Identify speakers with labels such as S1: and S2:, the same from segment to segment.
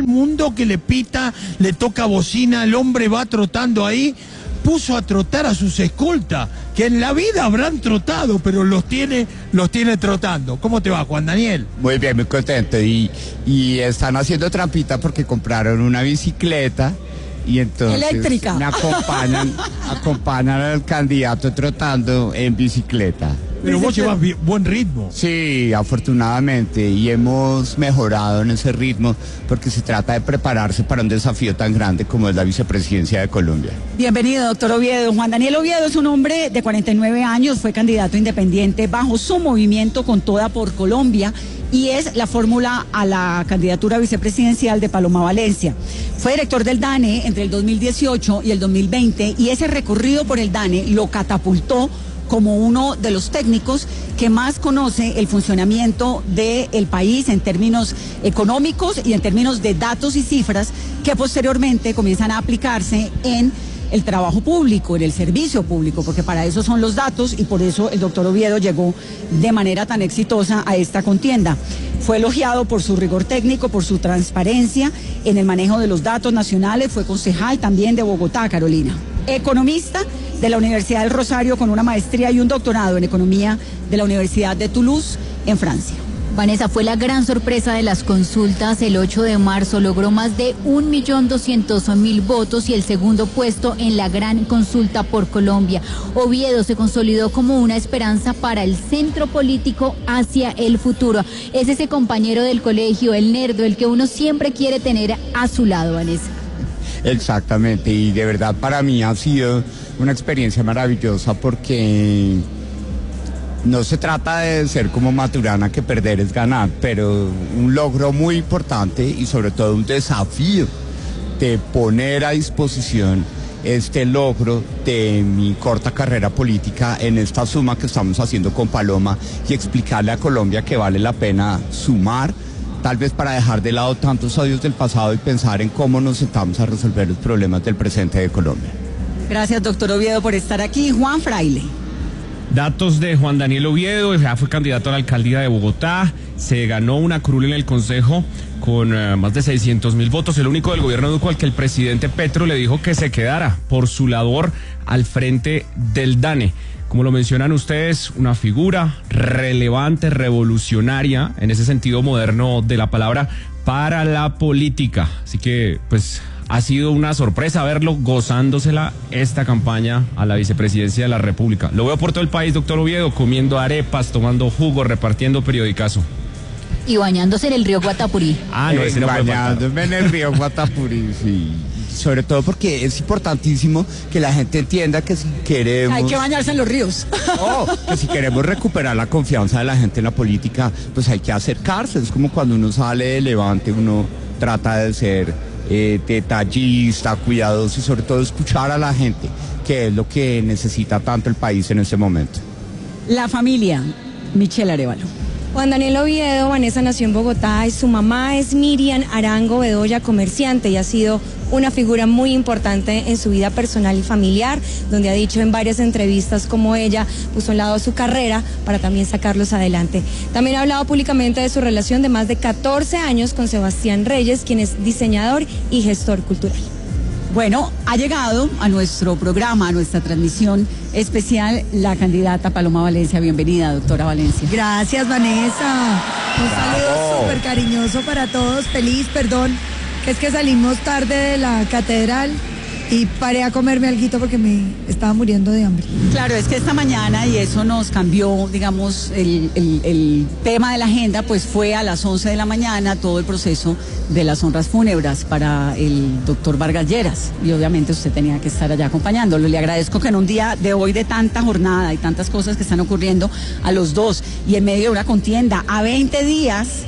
S1: el mundo que le pita, le toca bocina, el hombre va trotando ahí. Puso a trotar a sus escoltas, que en la vida habrán trotado, pero los tiene trotando. ¿Cómo te va, Juan Daniel?
S2: Muy bien, muy contento. Y están haciendo trampita porque compraron una bicicleta y entonces
S3: eléctrica.
S2: Me acompañan al candidato trotando en bicicleta.
S1: Pero vos llevas buen ritmo.
S2: Sí, afortunadamente, y hemos mejorado en ese ritmo porque se trata de prepararse para un desafío tan grande como es la vicepresidencia de Colombia.
S3: Bienvenido, doctor Oviedo. Juan Daniel Oviedo es un hombre de 49 años, fue candidato independiente bajo su movimiento Con Toda por Colombia y es la fórmula a la candidatura vicepresidencial de Paloma Valencia. Fue director del DANE entre el 2018 y el 2020 y ese recorrido por el DANE lo catapultó como uno de los técnicos que más conoce el funcionamiento del país en términos económicos y en términos de datos y cifras que posteriormente comienzan a aplicarse en el trabajo público, en el servicio público, porque para eso son los datos y por eso el doctor Oviedo llegó de manera tan exitosa a esta contienda. Fue elogiado por su rigor técnico, por su transparencia en el manejo de los datos nacionales, fue concejal también de Bogotá, Carolina. Economista de la Universidad del Rosario con una maestría y un doctorado en economía de la Universidad de Toulouse en Francia.
S4: Vanessa, fue la gran sorpresa de las consultas. El 8 de marzo logró más de 1.200.000 votos y el segundo puesto en la gran consulta por Colombia. Oviedo se consolidó como una esperanza para el centro político hacia el futuro. Es ese compañero del colegio, el nerdo, el que uno siempre quiere tener a su lado, Vanessa.
S2: Exactamente, y de verdad para mí ha sido una experiencia maravillosa porque no se trata de ser como Maturana que perder es ganar, pero un logro muy importante y sobre todo un desafío de poner a disposición este logro de mi corta carrera política en esta suma que estamos haciendo con Paloma y explicarle a Colombia que vale la pena sumar, tal vez para dejar de lado tantos odios del pasado y pensar en cómo nos sentamos a resolver los problemas del presente de Colombia.
S3: Gracias, doctor Oviedo, por estar aquí. Juan Fraile.
S5: Datos de Juan Daniel Oviedo, ya fue candidato a la alcaldía de Bogotá, se ganó una curul en el Consejo con más de 600.000 votos, el único del gobierno Duque al que el presidente Petro le dijo que se quedara por su labor al frente del DANE. Como lo mencionan ustedes, una figura relevante, revolucionaria, en ese sentido moderno de la palabra, para la política. Así que, pues, ha sido una sorpresa verlo gozándosela esta campaña a la vicepresidencia de la República. Lo veo por todo el país, doctor Oviedo, comiendo arepas, tomando jugo, repartiendo periodicazo.
S4: Y bañándose en el río Guatapurí.
S2: No, ese no bañándome en el río Guatapurí, sí. Sobre todo porque es importantísimo que la gente entienda que si queremos...
S3: Hay que bañarse en los ríos.
S2: Que si queremos recuperar la confianza de la gente en la política, pues hay que acercarse. Es como cuando uno sale de Levante, uno trata de ser detallista, cuidadoso y sobre todo escuchar a la gente, que es lo que necesita tanto el país en este momento.
S3: La familia, Michelle Arevalo.
S6: Juan Daniel Oviedo, Vanessa nació en Bogotá y su mamá es Miriam Arango Bedoya, comerciante, y ha sido una figura muy importante en su vida personal y familiar, donde ha dicho en varias entrevistas cómo ella puso a un lado su carrera para también sacarlos adelante. También ha hablado públicamente de su relación de más de 14 años con Sebastián Reyes, quien es diseñador y gestor cultural.
S3: Bueno, ha llegado a nuestro programa, a nuestra transmisión especial, la candidata Paloma Valencia. Bienvenida, doctora Valencia.
S7: Gracias, Vanessa. Un saludo súper cariñoso para todos. Feliz, perdón, que es que salimos tarde de la catedral y paré a comerme alguito porque me estaba muriendo de hambre.
S3: Claro, es que esta mañana, y eso nos cambió, digamos, el tema de la agenda, pues fue a las 11 de la mañana todo el proceso de las honras fúnebres para el doctor Vargas Lleras, y obviamente usted tenía que estar allá acompañándolo. Le agradezco que en un día de hoy de tanta jornada y tantas cosas que están ocurriendo a los dos, y en medio de una contienda, a 20 días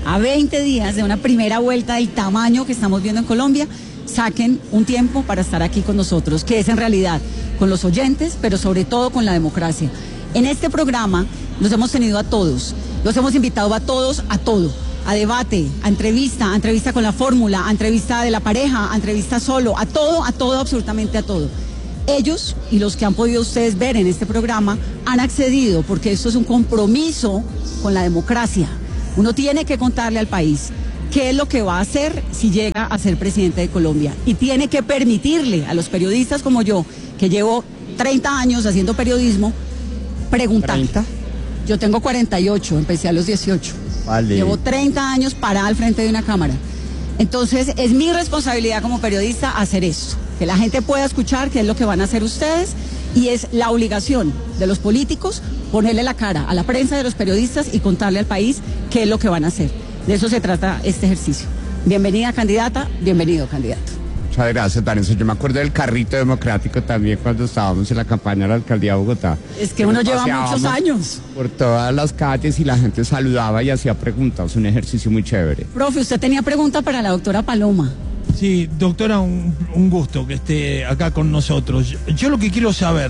S3: de una primera vuelta del tamaño que estamos viendo en Colombia, saquen un tiempo para estar aquí con nosotros, que es en realidad con los oyentes, pero sobre todo con la democracia. En este programa los hemos tenido a todos, los hemos invitado a todos a todo, a debate, a entrevista con la fórmula, a entrevista de la pareja, a entrevista solo, a todo, absolutamente a todo. Ellos y los que han podido ustedes ver en este programa han accedido porque esto es un compromiso con la democracia. Uno tiene que contarle al país qué es lo que va a hacer si llega a ser presidente de Colombia. Y tiene que permitirle a los periodistas como yo, que llevo 30 años haciendo periodismo, preguntar.
S2: ¿30?
S3: Yo tengo 48, empecé a los 18.
S2: Vale.
S3: Llevo 30 años parada al frente de una cámara. Entonces, es mi responsabilidad como periodista hacer esto, que la gente pueda escuchar qué es lo que van a hacer ustedes, y es la obligación de los políticos ponerle la cara a la prensa, de los periodistas, y contarle al país qué es lo que van a hacer. De eso se trata este ejercicio. Bienvenida, candidata, bienvenido, candidato.
S2: Muchas gracias, Vanessa. Yo me acuerdo del carrito democrático también cuando estábamos en la campaña de la alcaldía de Bogotá.
S3: Es que uno lleva muchos años.
S2: Por todas las calles y la gente saludaba y hacía preguntas. Un ejercicio muy chévere.
S3: Profe, usted tenía pregunta para la doctora Paloma.
S1: Sí, doctora, un gusto que esté acá con nosotros. Yo lo que quiero saber,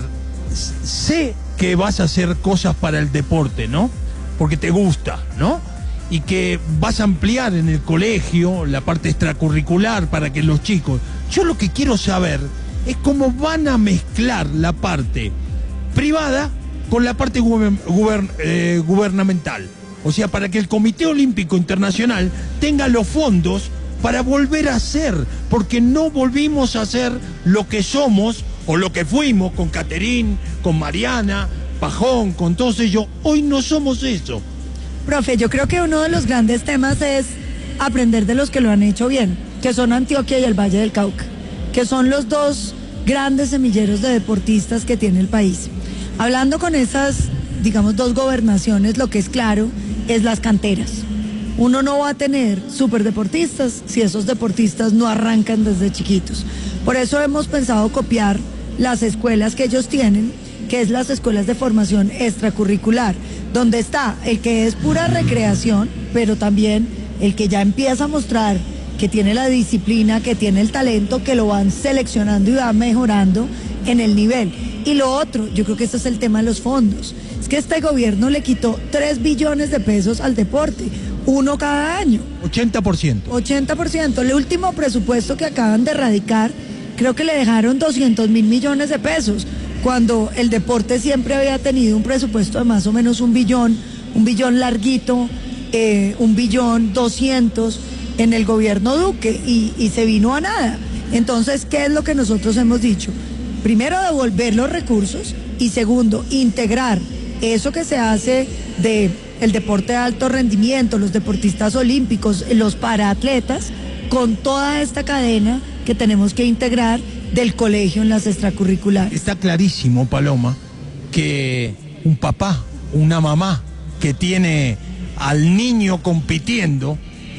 S1: sé que vas a hacer cosas para el deporte, ¿no? Porque te gusta, ¿no? Y que vas a ampliar en el colegio la parte extracurricular para que los chicos... Yo lo que quiero saber es cómo van a mezclar la parte privada con la parte gubernamental. O sea, para que el Comité Olímpico Internacional tenga los fondos para volver a ser, porque no volvimos a ser lo que somos o lo que fuimos con Caterín, con Mariana, Pajón, con todos ellos. Hoy no somos eso.
S7: Profe, yo creo que uno de los grandes temas es aprender de los que lo han hecho bien, que son Antioquia y el Valle del Cauca, que son los dos grandes semilleros de deportistas que tiene el país. Hablando con esas, digamos, dos gobernaciones, lo que es claro es las canteras. Uno no va a tener superdeportistas si esos deportistas no arrancan desde chiquitos. Por eso hemos pensado copiar las escuelas que ellos tienen, que es las escuelas de formación extracurricular, donde está el que es pura recreación, pero también el que ya empieza a mostrar que tiene la disciplina, que tiene el talento, que lo van seleccionando y va mejorando en el nivel. Y lo otro, yo creo que este es el tema de los fondos, es que este gobierno le quitó 3 billones de pesos al deporte, uno cada año.
S1: 80%.
S7: 80%. El último presupuesto que acaban de erradicar, creo que le dejaron 200 mil millones de pesos, cuando el deporte siempre había tenido un presupuesto de más o menos un billón larguito, 1,2 billones en el gobierno Duque, y se vino a nada. Entonces, ¿qué es lo que nosotros hemos dicho? Primero, devolver los recursos, y segundo, integrar eso que se hace de el deporte de alto rendimiento, los deportistas olímpicos, los paraatletas, con toda esta cadena que tenemos que integrar del colegio en las extracurriculares.
S1: Está clarísimo, Paloma, que un papá, una mamá que tiene al niño compitiendo,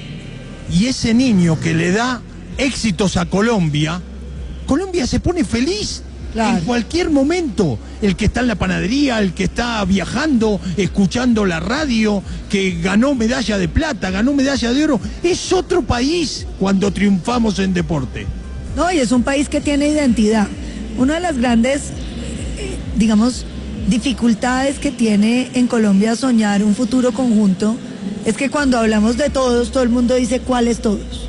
S1: y ese niño que le da éxitos a Colombia, Colombia se pone feliz. Claro. En cualquier momento, el que está en la panadería, el que está viajando, escuchando la radio, que ganó medalla de plata, ganó medalla de oro, es otro país cuando triunfamos en deporte.
S7: No, y es un país que tiene identidad. Una de las grandes, digamos, dificultades que tiene en Colombia soñar un futuro conjunto es que cuando hablamos de todos, todo el mundo dice cuáles todos.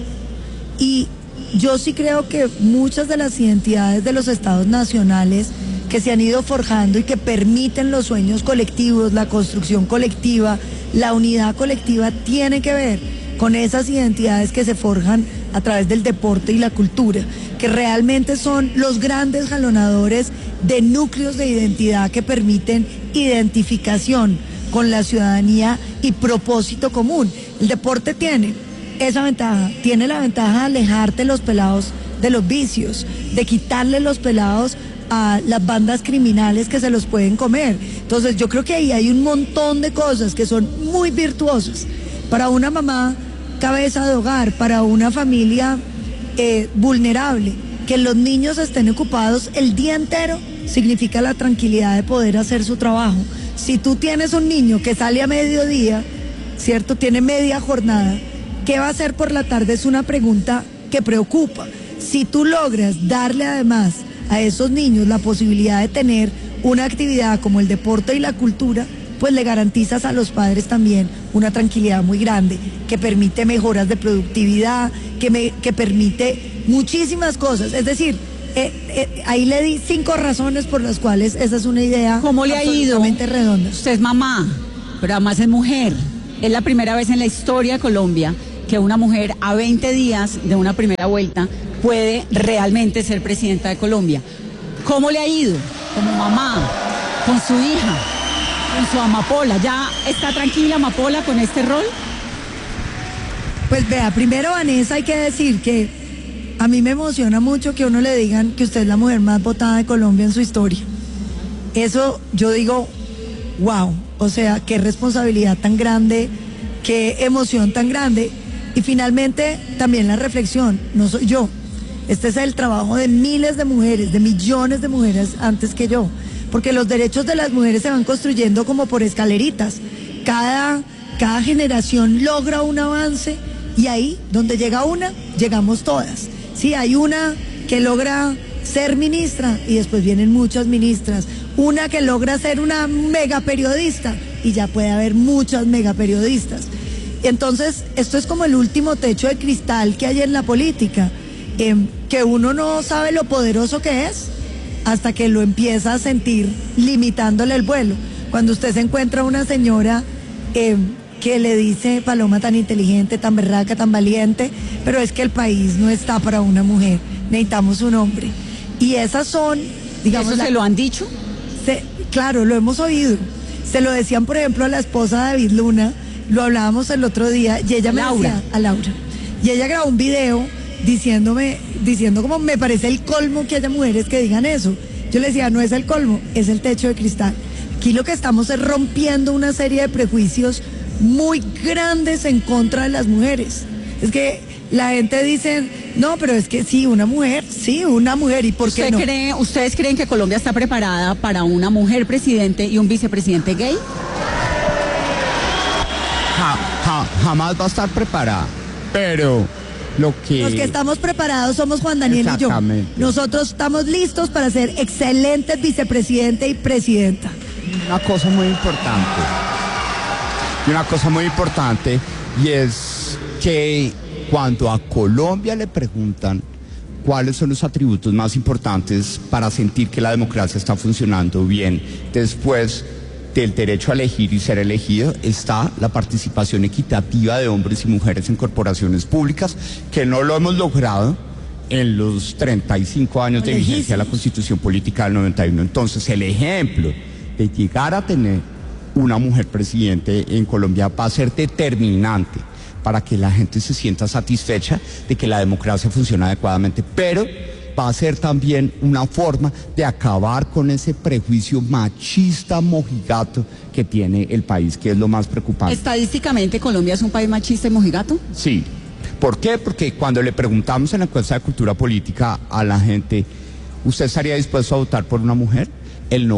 S7: Y yo sí creo que muchas de las identidades de los estados nacionales que se han ido forjando y que permiten los sueños colectivos, la construcción colectiva, la unidad colectiva, tiene que ver con esas identidades que se forjan a través del deporte y la cultura, que realmente son los grandes jalonadores de núcleos de identidad que permiten identificación con la ciudadanía y propósito común. El deporte tiene esa ventaja, tiene la ventaja de alejarte los pelados de los vicios, de quitarle los pelados a las bandas criminales que se los pueden comer. Entonces yo creo que ahí hay un montón de cosas que son muy virtuosas para una mamá cabeza de hogar, para una familia vulnerable. Que los niños estén ocupados el día entero significa la tranquilidad de poder hacer su trabajo. Si tú tienes un niño que sale a mediodía, ¿cierto? Tiene media jornada, ¿qué va a hacer por la tarde? Es una pregunta que preocupa. Si tú logras darle además a esos niños la posibilidad de tener una actividad como el deporte y la cultura, pues le garantizas a los padres también una tranquilidad muy grande, que permite mejoras de productividad, que permite muchísimas cosas. Es decir, ahí le di 5 razones por las cuales esa es una idea.
S3: ¿Cómo le ha ido?
S7: Absolutamente redonda.
S3: Usted es mamá, pero además es mujer. Es la primera vez en la historia de Colombia que una mujer a 20 días de una primera vuelta puede realmente ser presidenta de Colombia. ¿Cómo le ha ido? Como mamá, con su hija, con su amapola. ¿Ya está tranquila Amapola con este rol?
S7: Pues vea, primero, Vanessa, hay que decir que a mí me emociona mucho que a uno le digan que usted es la mujer más votada de Colombia en su historia. Eso yo digo, wow, o sea, qué responsabilidad tan grande, qué emoción tan grande. Y finalmente también la reflexión, no soy yo, este es el trabajo de miles de mujeres, de millones de mujeres antes que yo, porque los derechos de las mujeres se van construyendo como por escaleritas. Cada generación logra un avance y ahí donde llega una, llegamos todas. Sí, hay una que logra ser ministra y después vienen muchas ministras, una que logra ser una mega periodista y ya puede haber muchas mega periodistas. Entonces, esto es como el último techo de cristal que hay en la política, que uno no sabe lo poderoso que es hasta que lo empieza a sentir limitándole el vuelo. Cuando usted se encuentra una señora que le dice, Paloma, tan inteligente, tan berraca, tan valiente, pero es que el país no está para una mujer, necesitamos un hombre. Y esas son, digamos...
S3: ¿Eso se lo han dicho?
S7: Claro, lo hemos oído. Se lo decían, por ejemplo, a la esposa de David Luna, lo hablábamos el otro día, y ella me decía, a Laura, y ella grabó un video diciendo como me parece el colmo que haya mujeres que digan eso. Yo le decía, no es el colmo, es el techo de cristal. Aquí lo que estamos es rompiendo una serie de prejuicios muy grandes en contra de las mujeres. Es que la gente dice, no, pero es que sí, una mujer, ¿y por qué no?
S3: ¿Ustedes creen que Colombia está preparada para una mujer presidente y un vicepresidente gay?
S2: Jamás va a estar preparada, pero los que
S7: estamos preparados somos Juan Daniel y yo. Nosotros estamos listos para ser excelentes vicepresidente y presidenta.
S2: Una cosa muy importante, y es que cuando a Colombia le preguntan cuáles son los atributos más importantes para sentir que la democracia está funcionando bien, después del derecho a elegir y ser elegido, está la participación equitativa de hombres y mujeres en corporaciones públicas, que no lo hemos logrado en los 35 años de vigencia de la Constitución Política del 91. Entonces, el ejemplo de llegar a tener una mujer presidente en Colombia va a ser determinante para que la gente se sienta satisfecha de que la democracia funciona adecuadamente, pero va a ser también una forma de acabar con ese prejuicio machista mojigato que tiene el país, que es lo más preocupante.
S3: ¿Estadísticamente Colombia es un país machista y mojigato?
S2: Sí. ¿Por qué? Porque cuando le preguntamos en la encuesta de cultura política a la gente, ¿usted estaría dispuesto a votar por una mujer? El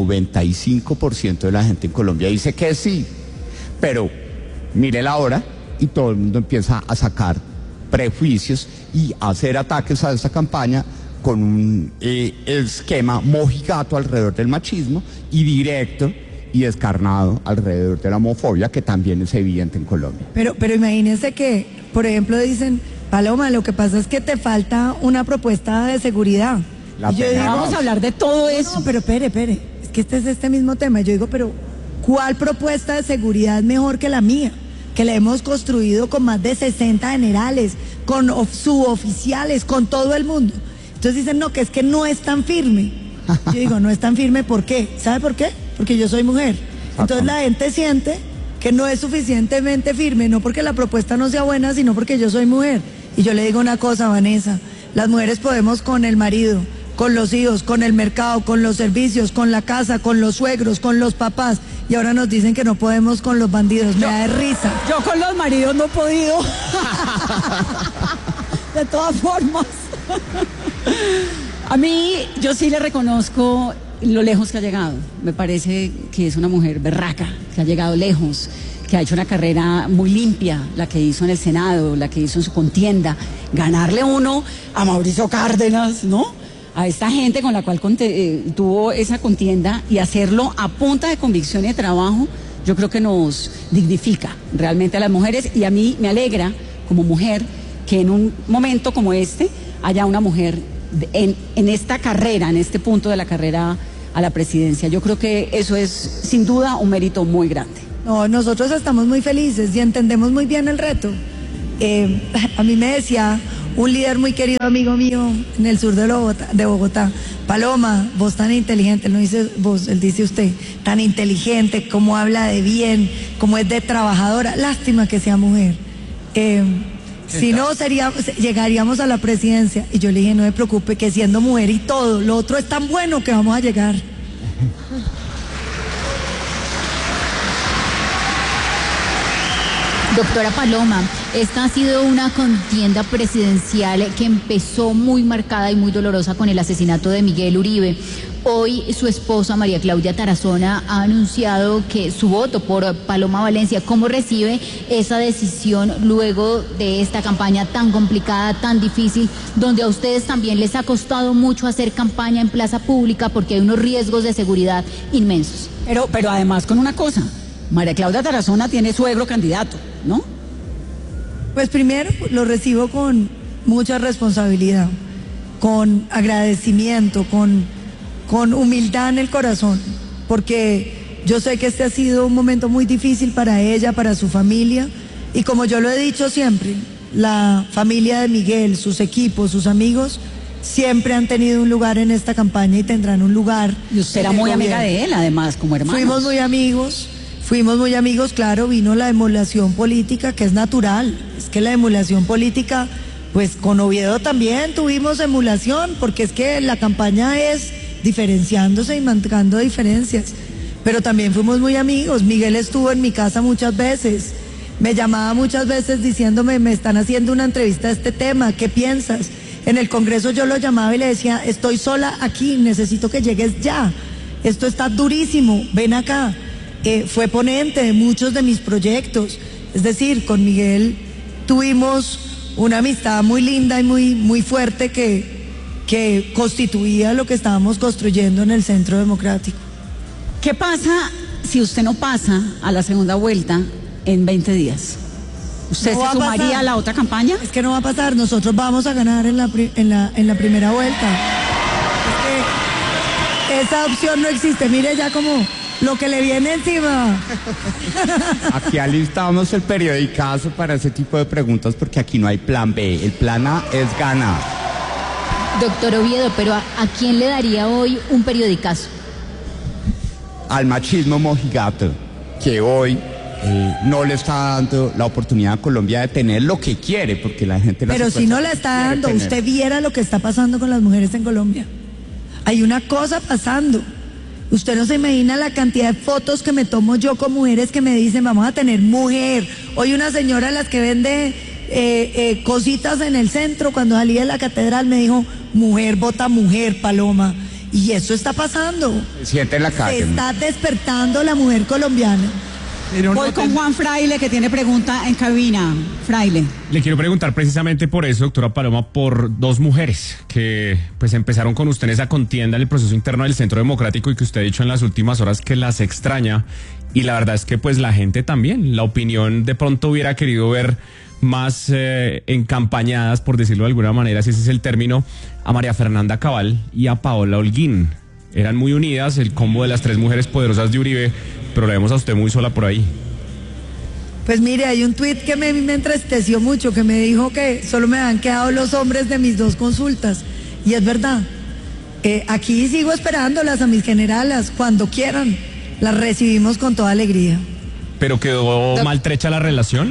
S2: 95% de la gente en Colombia dice que sí, pero mire la hora y todo el mundo empieza a sacar prejuicios y a hacer ataques a esta campaña con un esquema mojigato alrededor del machismo y directo y descarnado alrededor de la homofobia, que también es evidente en Colombia.
S7: Pero imagínense que, por ejemplo, dicen, Paloma, lo que pasa es que te falta una propuesta de seguridad.
S3: Vamos a hablar de todo eso.
S7: No, pero espere, es que este es este mismo tema. Yo digo, pero ¿cuál propuesta de seguridad es mejor que la mía? Que la hemos construido con más de 60 generales, con suboficiales, con todo el mundo. Entonces dicen, no, que es que no es tan firme. Yo digo, no es tan firme, ¿por qué? ¿Sabe por qué? Porque yo soy mujer. Entonces la gente siente que no es suficientemente firme, no porque la propuesta no sea buena, sino porque yo soy mujer. Y yo le digo una cosa, Vanessa, las mujeres podemos con el marido, con los hijos, con el mercado, con los servicios, con la casa, con los suegros, con los papás, y ahora nos dicen que no podemos con los bandidos. Me da de risa.
S3: Yo con los maridos no he podido. De todas formas. A mí, yo sí le reconozco lo lejos que ha llegado. Me parece que es una mujer berraca, que ha llegado lejos, que ha hecho una carrera muy limpia, la que hizo en el Senado, la que hizo en su contienda. Ganarle uno a Mauricio Cárdenas, ¿no? A esta gente con la cual tuvo esa contienda, y hacerlo a punta de convicción y de trabajo, yo creo que nos dignifica realmente a las mujeres, y a mí me alegra como mujer que en un momento como este haya una mujer en esta carrera, en este punto de la carrera a la presidencia. Yo creo que eso es sin duda un mérito muy grande.
S7: No, nosotros estamos muy felices y entendemos muy bien el reto. A mí me decía un líder muy querido, amigo mío, en el sur de Bogotá, Paloma, vos tan inteligente, él no dice vos, él dice usted, tan inteligente, cómo habla de bien, cómo es de trabajadora, lástima que sea mujer. Si no, llegaríamos a la presidencia. Y yo le dije, no me preocupe, que siendo mujer y todo, lo otro es tan bueno que vamos a llegar.
S4: Doctora Paloma, esta ha sido una contienda presidencial que empezó muy marcada y muy dolorosa con el asesinato de Miguel Uribe. Hoy su esposa María Claudia Tarazona ha anunciado que su voto por Paloma Valencia. ¿Cómo recibe esa decisión luego de esta campaña tan complicada, tan difícil, donde a ustedes también les ha costado mucho hacer campaña en plaza pública porque hay unos riesgos de seguridad inmensos?
S3: Pero además con una cosa, María Claudia Tarazona tiene suegro candidato, ¿no?
S7: Pues primero lo recibo con mucha responsabilidad, con agradecimiento, con humildad en el corazón, porque yo sé que este ha sido un momento muy difícil para ella, para su familia, y como yo lo he dicho siempre, la familia de Miguel, sus equipos, sus amigos, siempre han tenido un lugar en esta campaña y tendrán un lugar.
S3: Y usted era muy amiga de él, además, como hermanos.
S7: Fuimos muy amigos, claro, vino la emulación política, que es natural, es que la emulación política, pues con Oviedo también tuvimos emulación, porque es que la campaña es diferenciándose y marcando diferencias, pero también fuimos muy amigos. Miguel estuvo en mi casa muchas veces, me llamaba muchas veces diciéndome, me están haciendo una entrevista de este tema, ¿qué piensas? En el Congreso yo lo llamaba y le decía, estoy sola aquí, necesito que llegues ya, esto está durísimo, ven acá. Fue ponente de muchos de mis proyectos, es decir, con Miguel tuvimos una amistad muy linda y muy fuerte que constituía lo que estábamos construyendo en el Centro Democrático.
S3: ¿Qué pasa si usted no pasa a la segunda vuelta en 20 días? ¿Usted se sumaría a la otra campaña?
S7: Es que no va a pasar, nosotros vamos a ganar en la primera vuelta. Es que esa opción no existe, mire ya como lo que le viene encima.
S2: Aquí alistamos el periodicazo para ese tipo de preguntas porque aquí no hay plan B, el plan A es ganar.
S4: Doctor Oviedo, pero ¿a quién le daría hoy un periodicazo?
S2: Al machismo mojigato, que hoy no le está dando la oportunidad a Colombia de tener lo que quiere, porque la gente...
S7: Pero si no la está dando, usted viera lo que está pasando con las mujeres en Colombia. Hay una cosa pasando. Usted no se imagina la cantidad de fotos que me tomo yo con mujeres que me dicen, vamos a tener mujer. Hoy una señora de las que vende cositas en el centro, cuando salí de la catedral, me dijo, mujer vota mujer, Paloma. Y eso está pasando.
S2: Se siente en la calle.
S7: Se está despertando la mujer colombiana.
S3: Pero voy con Juan Fraile, que tiene pregunta en cabina. Fraile.
S5: Le quiero preguntar precisamente por eso, doctora Paloma, por dos mujeres que pues empezaron con usted en esa contienda en el proceso interno del Centro Democrático y que usted ha dicho en las últimas horas que las extraña. Y la verdad es que pues la gente también, la opinión de pronto hubiera querido ver más encampañadas, por decirlo de alguna manera, si ese es el término, a María Fernanda Cabal y a Paola Holguín. Eran muy unidas, el combo de las tres mujeres poderosas de Uribe, pero la vemos a usted muy sola por ahí.
S7: Pues mire, hay un tuit que me entristeció mucho, que me dijo que solo me han quedado los hombres de mis dos consultas, y es verdad. Aquí sigo esperándolas a mis generalas, cuando quieran, las recibimos con toda alegría.
S5: ¿Pero quedó maltrecha la relación?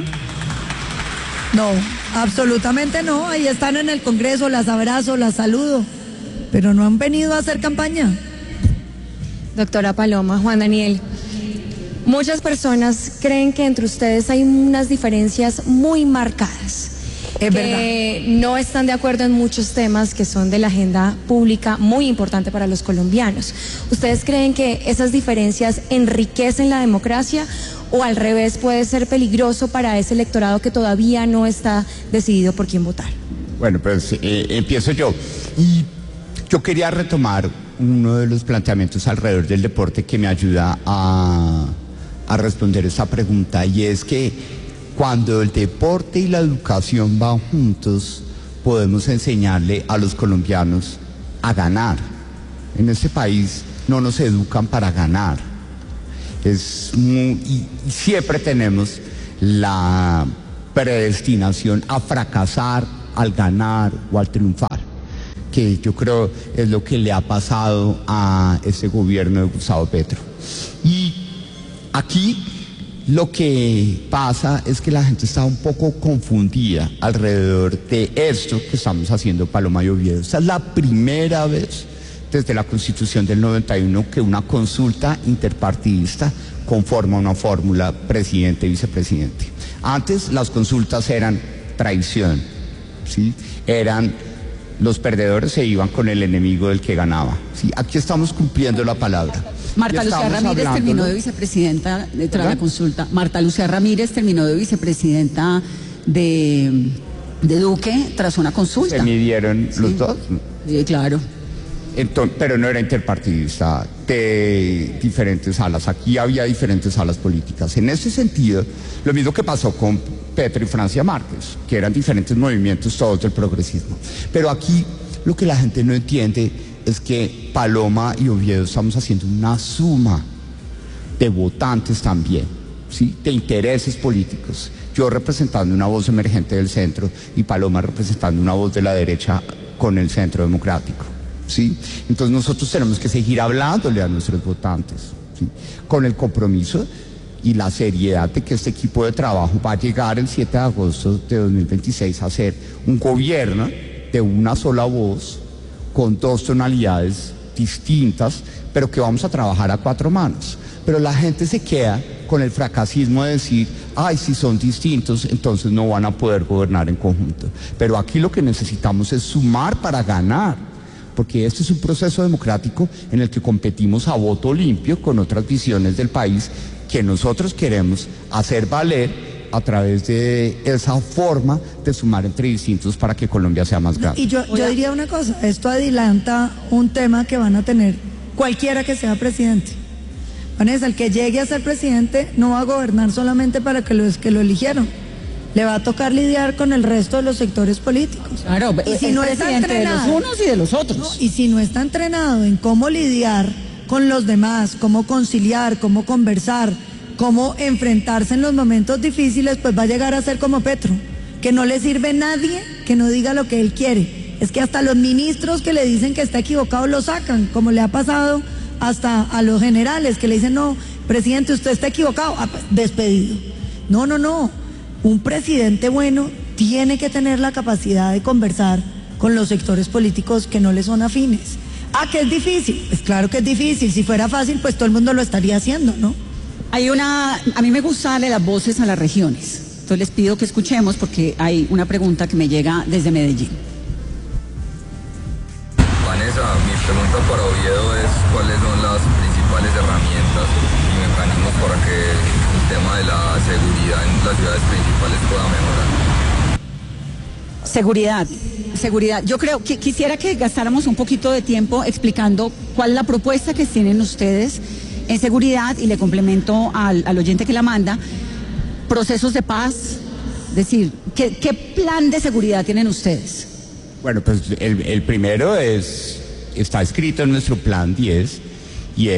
S7: No, absolutamente no, ahí están en el Congreso, las abrazo, las saludo, pero no han venido a hacer campaña.
S6: Doctora Paloma, Juan Daniel, muchas personas creen que entre ustedes hay unas diferencias muy marcadas.
S7: Es
S6: que no están de acuerdo en muchos temas que son de la agenda pública muy importante para los colombianos. ¿Ustedes creen que esas diferencias enriquecen la democracia o al revés puede ser peligroso para ese electorado que todavía no está decidido por quién votar?
S2: Bueno, pues empiezo yo. Y yo quería retomar uno de los planteamientos alrededor del deporte que me ayuda a responder esa pregunta, y es que cuando el deporte y la educación van juntos, podemos enseñarle a los colombianos a ganar. En este país no nos educan para ganar. Y siempre tenemos la predestinación a fracasar al ganar o al triunfar, que yo creo es lo que le ha pasado a este gobierno de Gustavo Petro. Y aquí lo que pasa es que la gente está un poco confundida alrededor de esto que estamos haciendo Paloma y Oviedo. Esta es la primera vez desde la Constitución del 91 que una consulta interpartidista conforma una fórmula presidente y vicepresidente. Antes las consultas eran traición, ¿sí? Los perdedores se iban con el enemigo del que ganaba, ¿sí? Aquí estamos cumpliendo la palabra.
S3: Marta Lucía Ramírez terminó de vicepresidenta tras la consulta. Marta Lucía Ramírez terminó de vicepresidenta de Duque tras una consulta.
S2: ¿Se midieron los dos?
S3: Sí, claro.
S2: Entonces, pero no era interpartidista de diferentes alas. Aquí había diferentes alas políticas. En ese sentido, lo mismo que pasó con Petro y Francia Márquez, que eran diferentes movimientos todos del progresismo. Pero aquí lo que la gente no entiende es que Paloma y Oviedo estamos haciendo una suma de votantes también, ¿sí? De intereses políticos. Yo representando una voz emergente del centro y Paloma representando una voz de la derecha con el centro democrático, ¿sí? Entonces nosotros tenemos que seguir hablándole a nuestros votantes, ¿sí? Con el compromiso y la seriedad de que este equipo de trabajo va a llegar el 7 de agosto de 2026 a ser un gobierno de una sola voz, con dos tonalidades distintas, pero que vamos a trabajar a cuatro manos. Pero la gente se queda con el fracasismo de decir, ay, si son distintos, entonces no van a poder gobernar en conjunto. Pero aquí lo que necesitamos es sumar para ganar, porque este es un proceso democrático en el que competimos a voto limpio con otras visiones del país que nosotros queremos hacer valer a través de esa forma de sumar entre distintos para que Colombia sea más grande.
S7: Y yo diría una cosa, esto adelanta un tema que van a tener cualquiera que sea presidente. Vanessa, el que llegue a ser presidente no va a gobernar solamente para que los que lo eligieron. Le va a tocar lidiar con el resto de los sectores políticos.
S3: Claro,
S7: y si no está entrenado,
S3: de los unos y de los otros.
S7: No, y si no está entrenado en cómo lidiar con los demás, cómo conciliar, cómo conversar, cómo enfrentarse en los momentos difíciles, pues va a llegar a ser como Petro, que no le sirve nadie que no diga lo que él quiere. Es que hasta los ministros que le dicen que está equivocado lo sacan, como le ha pasado hasta a los generales que le dicen, no, presidente, usted está equivocado, pues, despedido. No. Un presidente bueno tiene que tener la capacidad de conversar con los sectores políticos que no le son afines. ¿Que es difícil? Pues claro que es difícil. Si fuera fácil, pues todo el mundo lo estaría haciendo, ¿no?
S3: A mí me gusta darle las voces a las regiones. Entonces les pido que escuchemos porque hay una pregunta que me llega desde Medellín.
S8: Vanessa, mi pregunta para Oviedo es cuáles son las principales herramientas y mecanismos para que el tema de la seguridad en las ciudades principales pueda mejorar.
S3: Seguridad. Yo creo que quisiera que gastáramos un poquito de tiempo explicando cuál es la propuesta que tienen ustedes en seguridad y le complemento al oyente que la manda, procesos de paz, es decir, ¿qué plan de seguridad tienen ustedes?
S2: Bueno, pues el primero está escrito en nuestro plan 10 y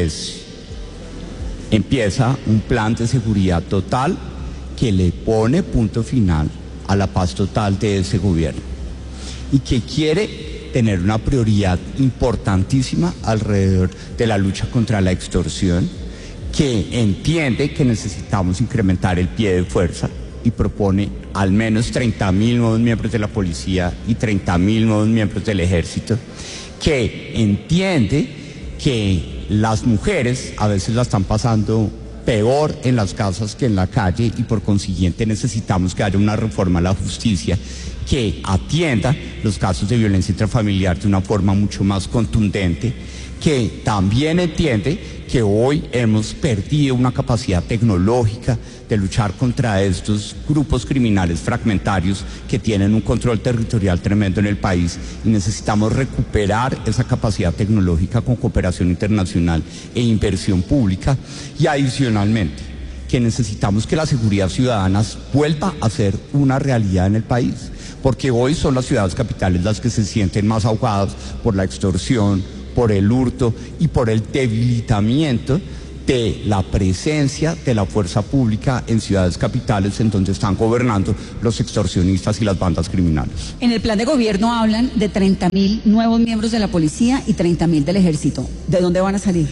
S2: empieza un plan de seguridad total que le pone punto final a la paz total de ese gobierno y que quiere tener una prioridad importantísima alrededor de la lucha contra la extorsión, que entiende que necesitamos incrementar el pie de fuerza y propone al menos 30.000 nuevos miembros de la policía y 30.000 nuevos miembros del ejército, que entiende que las mujeres a veces la están pasando peor en las casas que en la calle y por consiguiente necesitamos que haya una reforma a la justicia que atienda los casos de violencia intrafamiliar de una forma mucho más contundente, que también entiende que hoy hemos perdido una capacidad tecnológica de luchar contra estos grupos criminales fragmentarios que tienen un control territorial tremendo en el país y necesitamos recuperar esa capacidad tecnológica con cooperación internacional e inversión pública, y adicionalmente que necesitamos que la seguridad ciudadana vuelva a ser una realidad en el país, porque hoy son las ciudades capitales las que se sienten más ahogadas por la extorsión, por el hurto y por el debilitamiento de la presencia de la fuerza pública en ciudades capitales en donde están gobernando los extorsionistas y las bandas criminales.
S3: En el plan de gobierno hablan de 30.000 nuevos miembros de la policía y 30.000 del ejército. ¿De dónde van a salir?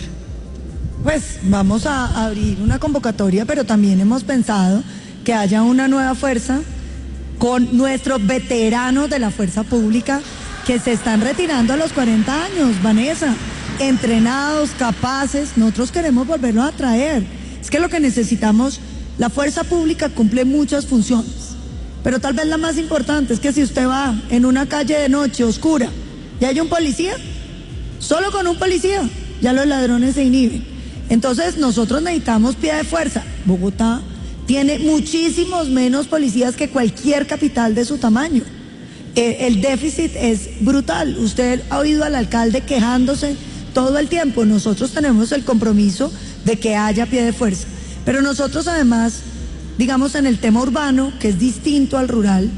S7: Pues vamos a abrir una convocatoria, pero también hemos pensado que haya una nueva fuerza con nuestros veteranos de la fuerza pública que se están retirando a los 40 años, Vanessa, entrenados, capaces. Nosotros queremos volverlos a traer. Es que lo que necesitamos, la fuerza pública cumple muchas funciones, pero tal vez la más importante es que si usted va en una calle de noche oscura y hay un policía, solo con un policía ya los ladrones se inhiben. Entonces nosotros necesitamos pie de fuerza. Bogotá tiene muchísimos menos policías que cualquier capital de su tamaño. El déficit es brutal. Usted ha oído al alcalde quejándose todo el tiempo. Nosotros tenemos el compromiso de que haya pie de fuerza. Pero nosotros además, digamos, en el tema urbano, que es distinto al rural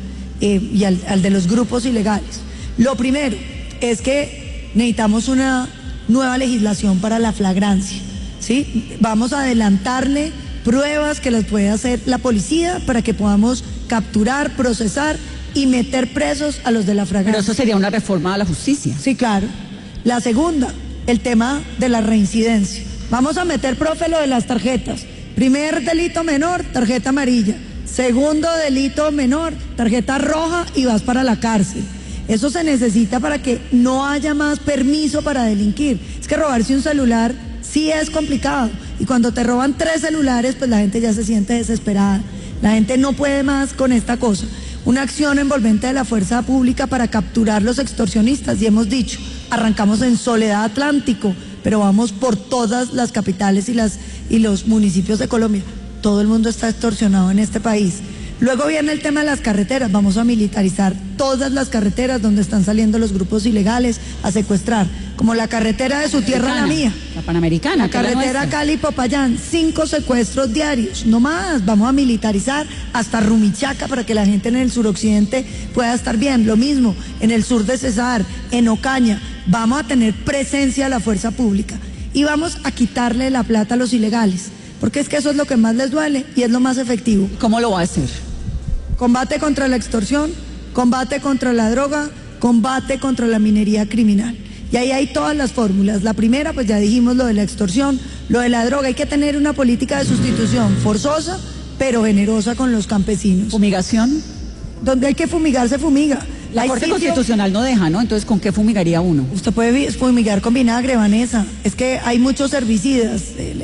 S7: y al de los grupos ilegales, lo primero es que necesitamos una nueva legislación para la flagrancia, ¿sí? Vamos a adelantarle pruebas que las puede hacer la policía para que podamos capturar, procesar y meter presos a los de la flagrancia.
S3: Pero eso sería una reforma a la justicia.
S7: Sí, claro. La segunda, el tema de la reincidencia. Vamos a meter, profe, lo de las tarjetas. Primer delito menor, tarjeta amarilla. Segundo delito menor, tarjeta roja y vas para la cárcel. Eso se necesita para que no haya más permiso para delinquir. Es que robarse un celular sí es complicado. Y cuando te roban 3 celulares, pues la gente ya se siente desesperada. La gente no puede más con esta cosa. Una acción envolvente de la fuerza pública para capturar los extorsionistas. Y hemos dicho, arrancamos en Soledad Atlántico, pero vamos por todas las capitales y los municipios de Colombia. Todo el mundo está extorsionado en este país. Luego viene el tema de las carreteras. Vamos a militarizar todas las carreteras donde están saliendo los grupos ilegales a secuestrar, como la carretera de su tierra a la mía.
S3: La Panamericana.
S7: La carretera Cali-Popayán, 5 secuestros diarios, no más. Vamos a militarizar hasta Rumichaca para que la gente en el suroccidente pueda estar bien. Lo mismo en el sur de Cesar, en Ocaña. Vamos a tener presencia de la fuerza pública y vamos a quitarle la plata a los ilegales, porque es que eso es lo que más les duele y es lo más efectivo.
S3: ¿Cómo lo va a hacer?
S7: Combate contra la extorsión, combate contra la droga, combate contra la minería criminal. Y ahí hay todas las fórmulas. La primera, pues ya dijimos lo de la extorsión, lo de la droga. Hay que tener una política de sustitución forzosa, pero generosa con los campesinos.
S3: ¿Fumigación?
S7: Donde hay que fumigar, se fumiga.
S3: La Corte Constitucional no deja, ¿no? Entonces, ¿con qué fumigaría uno?
S7: Usted puede fumigar con vinagre, Vanessa. Es que hay muchos herbicidas.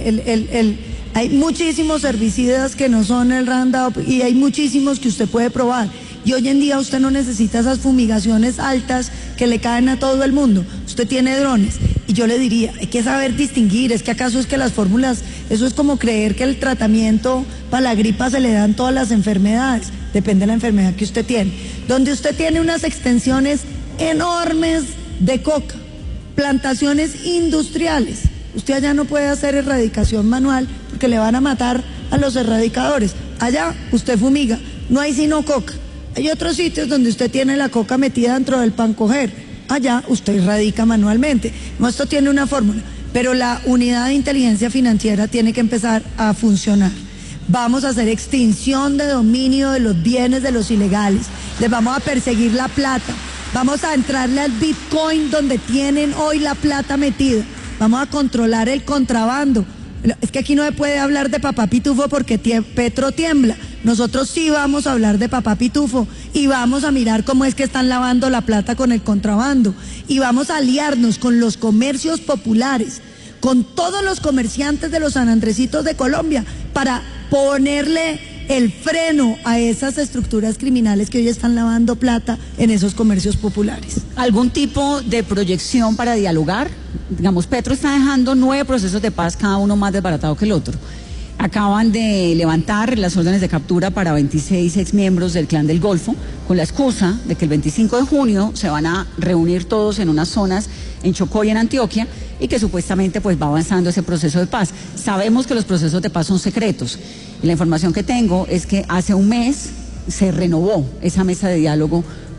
S7: Hay muchísimos herbicidas que no son el Roundup y hay muchísimos que usted puede probar. Y hoy en día usted no necesita esas fumigaciones altas que le caen a todo el mundo. Usted tiene drones. Y yo le diría, hay que saber distinguir. Es que acaso es que las fórmulas, eso es como creer que el tratamiento para la gripa se le dan todas las enfermedades. Depende de la enfermedad que usted tiene. Donde usted tiene unas extensiones enormes de coca, plantaciones industriales. Usted allá no puede hacer erradicación manual porque le van a matar a los erradicadores. Allá usted fumiga, no hay sino coca. Hay otros sitios donde usted tiene la coca metida dentro del pan coger. Allá usted erradica manualmente. No, esto tiene una fórmula, pero la unidad de inteligencia financiera tiene que empezar a funcionar. Vamos a hacer extinción de dominio de los bienes de los ilegales. Les vamos a perseguir la plata. Vamos a entrarle al Bitcoin donde tienen hoy la plata metida. Vamos a controlar el contrabando. Es que aquí no se puede hablar de papá Pitufo porque Petro tiembla. Nosotros sí vamos a hablar de papá Pitufo y vamos a mirar cómo es que están lavando la plata con el contrabando. Y vamos a aliarnos con los comercios populares, con todos los comerciantes de los San Andresitos de Colombia para ponerle el freno a esas estructuras criminales que hoy están lavando plata en esos comercios populares.
S3: ¿Algún tipo de proyección para dialogar? Digamos, Petro está dejando 9 procesos de paz, cada uno más desbaratado que el otro. Acaban de levantar las órdenes de captura para 26 exmiembros del Clan del Golfo, con la excusa de que el 25 de junio se van a reunir todos en unas zonas en Chocó y en Antioquia, y que supuestamente pues va avanzando ese proceso de paz. Sabemos que los procesos de paz son secretos, y la información que tengo es que hace un mes se renovó esa mesa de diálogo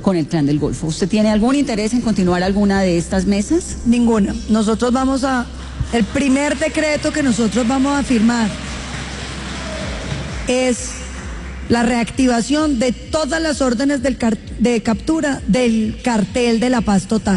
S3: con el Plan del Golfo. ¿Usted tiene algún interés en continuar alguna de estas mesas?
S7: Ninguna. Nosotros el primer decreto que nosotros vamos a firmar es la reactivación de todas las órdenes de captura del cartel de la paz total.